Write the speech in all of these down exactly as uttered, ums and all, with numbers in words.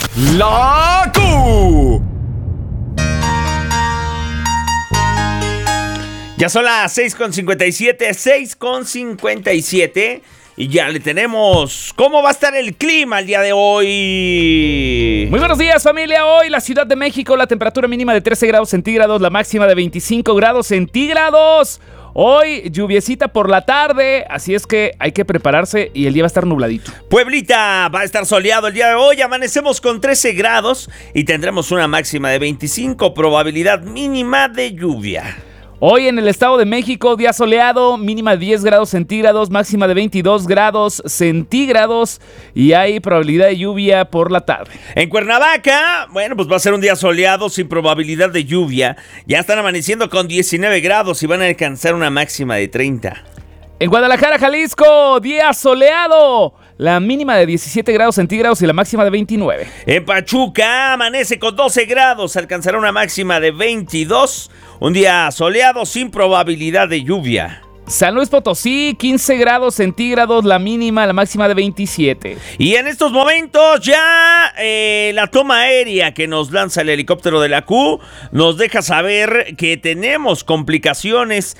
La Q. Ya son las seis con cincuenta y siete, seis con cincuenta y siete. Y ya le tenemos cómo va a estar el clima el día de hoy. Muy buenos días, familia. Hoy la Ciudad de México, la temperatura mínima de trece grados centígrados, la máxima de veinticinco grados centígrados. Hoy lluviecita por la tarde, así es que hay que prepararse y el día va a estar nubladito. Pueblita va a estar soleado el día de hoy, amanecemos con trece grados y tendremos una máxima de veinticinco, probabilidad mínima de lluvia. Hoy en el Estado de México, día soleado, mínima de diez grados centígrados, máxima de veintidós grados centígrados y hay probabilidad de lluvia por la tarde. En Cuernavaca, bueno, pues va a ser un día soleado sin probabilidad de lluvia. Ya están amaneciendo con diecinueve grados y van a alcanzar una máxima de treinta. En Guadalajara, Jalisco, día soleado. La mínima de diecisiete grados centígrados y la máxima de veintinueve. En Pachuca amanece con doce grados, alcanzará una máxima de veintidós. Un día soleado sin probabilidad de lluvia. San Luis Potosí, quince grados centígrados, la mínima, la máxima de veintisiete. Y en estos momentos ya eh, la toma aérea que nos lanza el helicóptero de la Q nos deja saber que tenemos complicaciones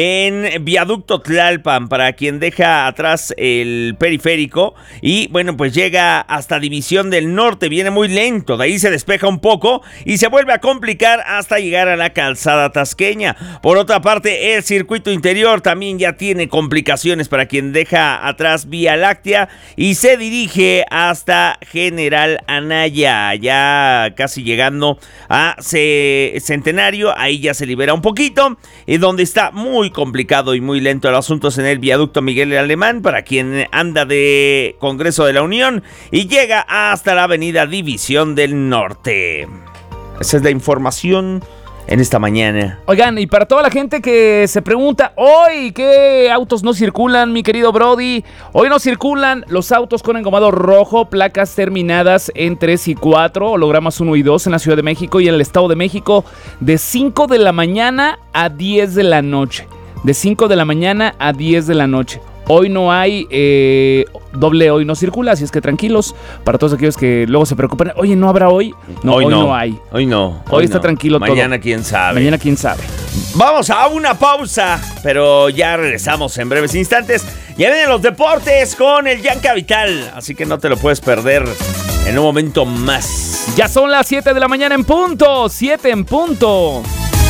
en Viaducto Tlalpan para quien deja atrás el periférico y bueno, pues llega hasta División del Norte, viene muy lento, de ahí se despeja un poco y se vuelve a complicar hasta llegar a la calzada tasqueña. Por otra parte, el circuito interior también ya tiene complicaciones para quien deja atrás Vía Láctea y se dirige hasta General Anaya, ya casi llegando a Centenario, ahí ya se libera un poquito, y donde está muy complicado y muy lento el asunto es en el viaducto Miguel Alemán, para quien anda de Congreso de la Unión y llega hasta la avenida División del Norte. Esa es la información en esta mañana. Oigan, y para toda la gente que se pregunta, hoy, ¿qué autos no circulan, mi querido Brody? Hoy no circulan los autos con engomado rojo, placas terminadas en tres y cuatro, hologramas uno y dos en la Ciudad de México y en el Estado de México, de cinco de la mañana a diez de la noche. De cinco de la mañana a diez de la noche. Hoy no hay eh, doble hoy no circula, así es que tranquilos. Para todos aquellos que luego se preocupan, oye, ¿no habrá hoy? No, hoy, hoy no. no hay. Hoy no. Hoy, hoy está no. tranquilo Mañana, todo. Mañana quién sabe. Mañana quién sabe. Vamos a una pausa, pero ya regresamos en breves instantes. Ya vienen los deportes con el Yanka Vital, así que no te lo puedes perder en un momento más. Ya son las siete de la mañana en punto. siete en punto.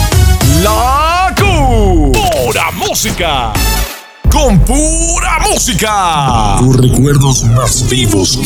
La Q. Pura música. Con pura música. Tus recuerdos más vivos.